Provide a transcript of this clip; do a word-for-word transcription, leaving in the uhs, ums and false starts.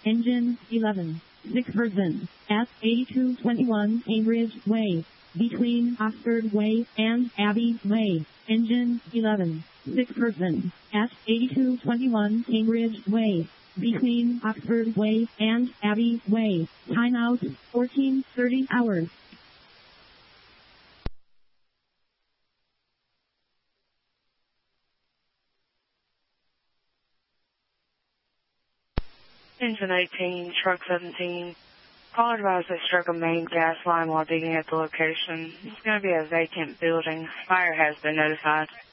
Engine eleven. six person. S eighty-two twenty-one Cambridge Way. Between Oxford Way and Abbey Way. Engine eleven. six person. S eighty-two twenty-one Cambridge Way. Between Oxford Way and Abbey Way. Timeout fourteen thirty hours. Engine eighteen, truck seventeen. Call advised they struck a main gas line while digging at the location. It's going to be a vacant building. Fire has been notified.